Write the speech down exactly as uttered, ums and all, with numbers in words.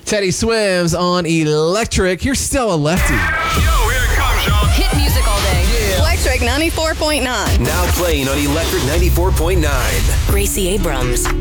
Teddy Swims on Electric. Here's Stella Lefty. Yo, here it comes, y'all. Hit music all day. Yeah. Electric ninety-four point nine. Now playing on Electric ninety-four point nine. Gracie Abrams.